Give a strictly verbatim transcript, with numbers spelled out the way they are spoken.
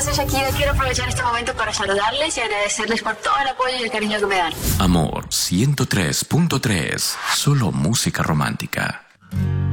soy Shakira. Quiero aprovechar este momento para saludarles y agradecerles por todo el apoyo y el cariño que me dan. Amor ciento tres punto tres. Solo música romántica.